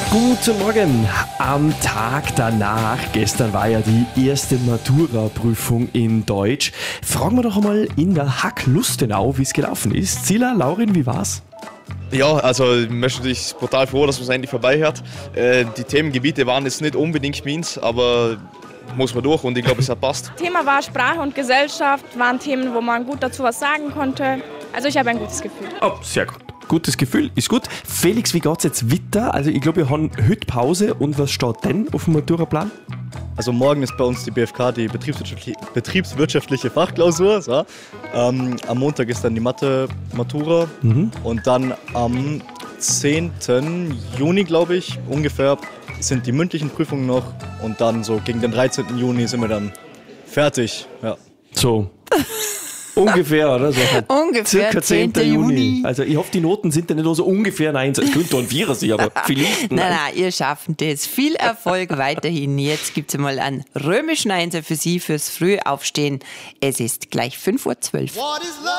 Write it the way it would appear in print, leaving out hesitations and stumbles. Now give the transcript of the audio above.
Guten Morgen. Am Tag danach, gestern war ja die erste Matura-Prüfung in Deutsch. Fragen wir doch einmal in der Hack Lustenau, wie es gelaufen ist. Zilla, Laurin, wie war's? Ja, also ich bin natürlich brutal froh, dass man es endlich vorbei hat. Die Themengebiete waren jetzt nicht unbedingt meins, aber muss man durch und ich glaube, es hat passt. Thema war Sprache und Gesellschaft, waren Themen, wo man gut dazu was sagen konnte. Also ich habe ein gutes Gefühl. Oh, sehr gut. Gutes Gefühl, ist gut. Felix, wie geht's jetzt weiter? Also ich glaube, wir haben heute Pause und was steht denn auf dem Maturaplan? Also morgen ist bei uns die BFK, die betriebswirtschaftliche Fachklausur. So. Am Montag ist dann die Mathe-Matura und dann am 10. Juni, glaube ich, ungefähr, sind die mündlichen Prüfungen noch und dann so gegen den 13. Juni sind wir dann fertig. Ja. So. Ungefähr, oder? So Ungefähr circa 10. 10. Juni. Also ich hoffe, die Noten sind ja nicht nur so ungefähr ein 1. Es könnte ein 4er sein, aber vielleicht. Nein, ihr schafft das. Viel Erfolg weiterhin. Jetzt gibt es mal einen römischen Einser für Sie fürs frühe Aufstehen. Es ist gleich 5:12 Uhr.